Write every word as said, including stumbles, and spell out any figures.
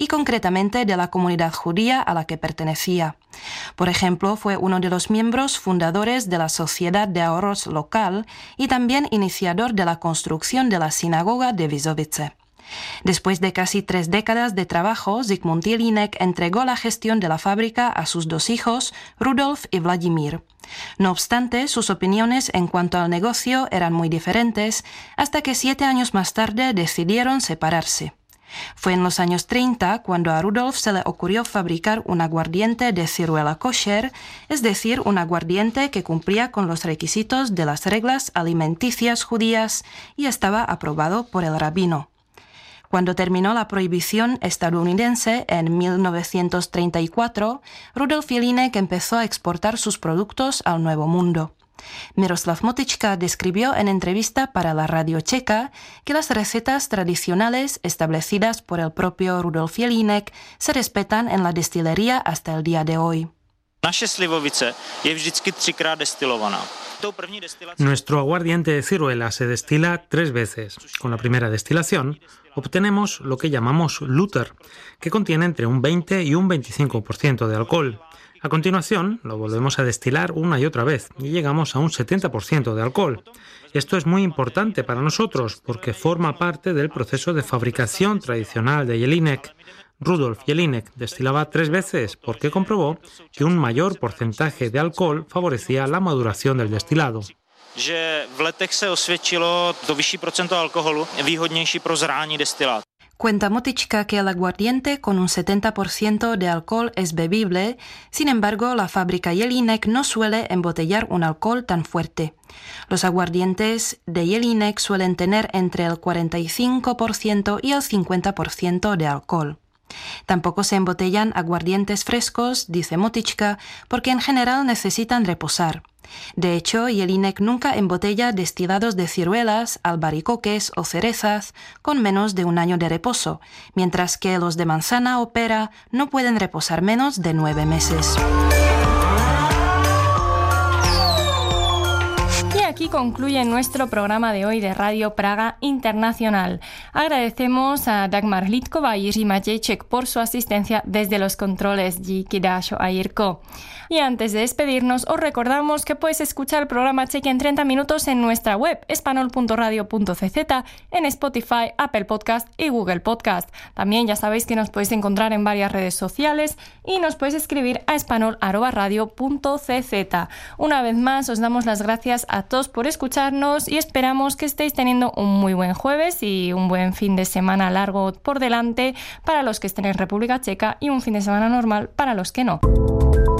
y concretamente de la comunidad judía a la que pertenecía. Por ejemplo, fue uno de los miembros fundadores de la Sociedad de Ahorros local y también iniciador de la construcción de la sinagoga de Vizovice. Después de casi tres décadas de trabajo, Zikmund Jelinek entregó la gestión de la fábrica a sus dos hijos, Rudolf y Vladimir. No obstante, sus opiniones en cuanto al negocio eran muy diferentes, hasta que siete años más tarde decidieron separarse. Fue en los años treinta cuando a Rudolf se le ocurrió fabricar un aguardiente de ciruela kosher, es decir, un aguardiente que cumplía con los requisitos de las reglas alimenticias judías y estaba aprobado por el rabino. Cuando terminó la prohibición estadounidense en mil novecientos treinta y cuatro, Rudolf Jelinek empezó a exportar sus productos al Nuevo Mundo. Miroslav Motyčka describió en entrevista para la radio checa que las recetas tradicionales establecidas por el propio Rudolf Jelinek se respetan en la destilería hasta el día de hoy. Naše slivovice je vždycky třikrát destilovaná. Nuestro aguardiente de ciruela se destila tres veces. Con la primera destilación obtenemos lo que llamamos lúter, que contiene entre un veinte y un veinticinco por ciento de alcohol. A continuación, lo volvemos a destilar una y otra vez y llegamos a un setenta por ciento de alcohol. Esto es muy importante para nosotros porque forma parte del proceso de fabricación tradicional de Jelinek. Rudolf Jelinek destilaba tres veces porque comprobó que un mayor porcentaje de alcohol favorecía la maduración del destilado. Že v letech se osvědčilo to vyšší procento alkoholu je výhodnější pro zrání destilát. Cuenta Motyčka que el aguardiente con un setenta por ciento de alcohol es bebible, sin embargo la fábrica Jelinek no suele embotellar un alcohol tan fuerte. Los aguardientes de Jelinek suelen tener entre el cuarenta y cinco por ciento y el cincuenta por ciento de alcohol. Tampoco se embotellan aguardientes frescos, dice Motyčka, porque en general necesitan reposar. De hecho, Jelinek nunca embotella destilados de ciruelas, albaricoques o cerezas con menos de un año de reposo, mientras que los de manzana o pera no pueden reposar menos de nueve meses. Aquí concluye nuestro programa de hoy de Radio Praga Internacional. Agradecemos a Dagmar Hlídková y Jiří Matějček por su asistencia desde los controles. Díky Dášo a Jirko. Y antes de despedirnos, os recordamos que puedes escuchar el programa Cheque en treinta minutos en nuestra web espanol punto radio punto c z, en Spotify, Apple Podcast y Google Podcast. También ya sabéis que nos podéis encontrar en varias redes sociales y nos podéis escribir a espanol arroba radio punto c z. Una vez más, os damos las gracias a todos por escucharnos y esperamos que estéis teniendo un muy buen jueves y un buen fin de semana largo por delante para los que estén en República Checa y un fin de semana normal para los que no.